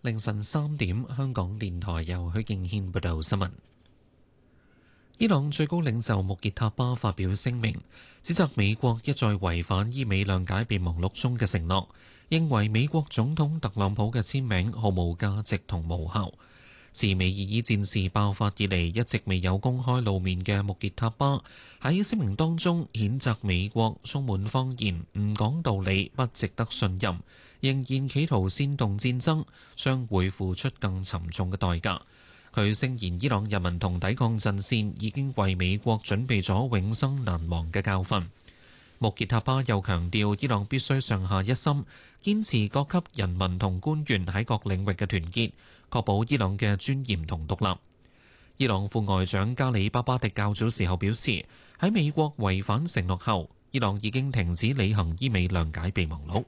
凌晨3點，香港電台由許敬軒報道新聞。伊朗最高領袖穆傑塔巴發表聲明，指責美國一再違反伊美諒解備忘錄中嘅承諾，認為美國總統特朗普嘅簽名毫無價值同無效。自美伊伊戰事爆發以嚟一直未有公開露面嘅穆傑塔巴喺聲明當中譴責美國充滿謊言、唔講道理、不值得信任，仍然企圖煽動戰爭，將會付出更沉重嘅代價。佢聲言伊朗人民同抵抗陣線已經為美國準備咗永生難忘嘅教訓。穆傑塔巴又強調，伊朗必須上下一心，堅持各級人民同官員喺各領域嘅團結，確保伊朗嘅尊嚴同獨立。伊朗副外長加里巴巴迪較早時候表示，喺美國違反承諾後，伊朗已經停止履行伊美諒解備忘錄。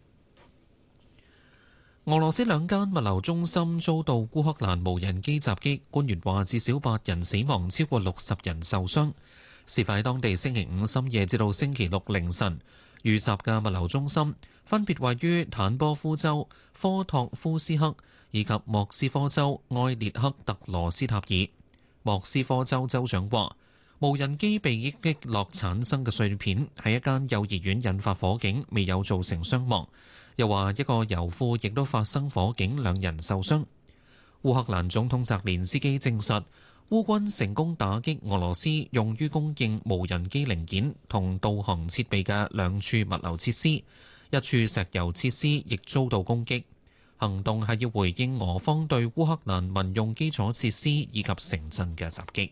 俄羅斯兩間物流中心遭到烏克蘭無人機襲擊，官員話至少8人死亡，超過60人受傷。事發喺當地星期五深夜至到星期六凌晨，遇襲嘅物流中心分別位於坦波夫州科托夫斯克以及莫斯科州埃列克特羅斯塔爾。莫斯科州州長話，無人機被擊落產生嘅碎片喺一間幼兒園引發火警，未有造成傷亡。又話一個油庫亦都發生火警，2人受傷。烏克蘭總統澤連斯基證實，烏軍成功打擊俄羅斯用於供應無人機零件同導航設備嘅2處物流設施，一處石油設施亦遭到攻擊。行動係要回應俄方對烏克蘭民用基礎設施以及城鎮嘅襲擊。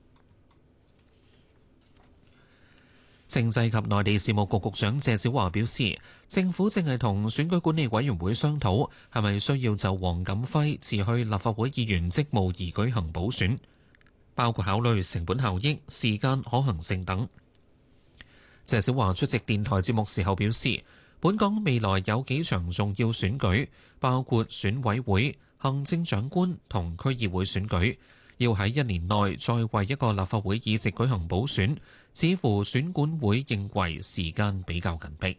政制及內地事務局局長謝小華表示，政府正係同選舉管理委員會商討，係咪需要就黃錦輝辭去立法會議員職務而舉行補選，包括考慮成本效益、時間可行性等。謝小華出席電台節目時候表示，本港未來有幾場重要選舉，包括選委會、行政長官同區議會選舉，要喺1年內再為一個立法會議席舉行補選，似乎選管會認為時間比較緊迫。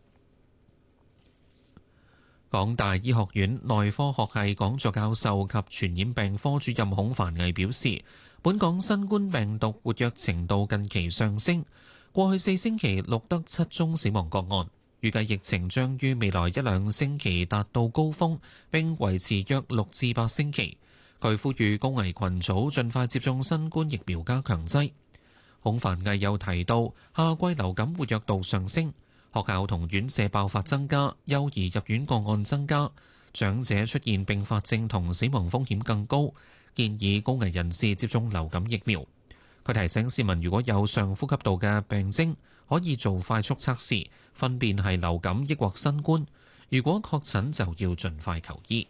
港大醫學院內科學系講座教授及傳染病科主任孔繁毅表示，本港新冠病毒活躍程度近期上升，過去4星期錄得7宗死亡個案，預計疫情將於未來1-2星期達到高峰，並維持約6至8星期。佢呼籲高危群組盡快接種新冠疫苗加強劑。孔繁毅又提到，夏季流感活躍度上升，學校同院舍爆發增加，幼兒入院個案增加，長者出現併發症同死亡風險更高，建議高危人士接種流感疫苗。佢提醒市民，如果有上呼吸道嘅病徵，可以做快速測試，分辨係流感抑或新冠。如果確診就要盡快求醫。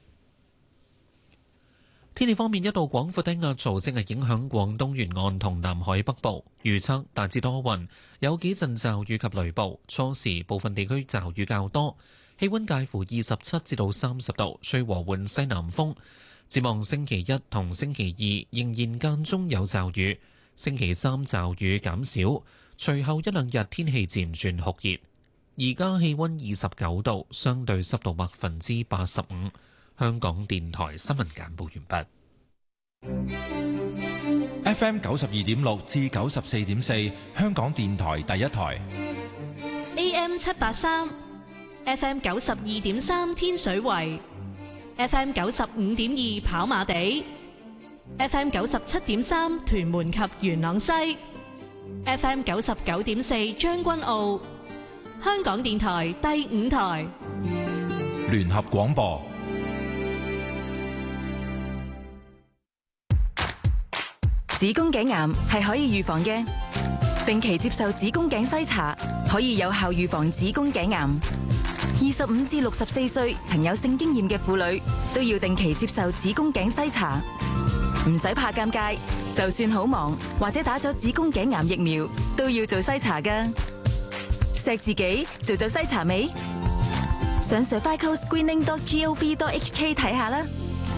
天氣方面，一道廣闊低壓槽正係影響廣東沿岸同南海北部，預測大致多雲，有幾陣驟雨及雷暴，初時部分地區驟雨較多，氣溫介乎27至到30度，吹和緩西南風。展望星期一同星期二仍然間中有驟雨，星期三驟雨減少，隨後1-2日天氣漸轉酷熱。而家氣溫29度，相對濕度85%。香港電台新聞簡報完畢。FM 92.6至94.4，香港電台第一台。 AM 783 ，FM 92.3天水圍，FM 95.2跑馬地，FM 97.3屯門及元朗西，FM 99.4將軍澳。香港電台第5台。 聯合廣播。 子宮頸癌係可以預防嘅，定期接受子宮頸篩查可以有效預防子宮頸癌。25至64歲曾有性經驗嘅婦女都要定期接受子宮頸篩查，唔使怕尷尬，就算好忙或者打咗子宮頸癌疫苗都要做篩查㗎。錫自己做咗篩查未？上 cervicalscreening.gov.hk 睇下啦。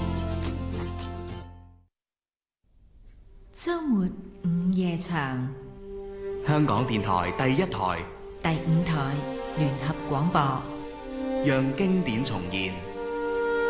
周末午夜場， 香港電台第一台、 第5台聯合廣播， 讓經典重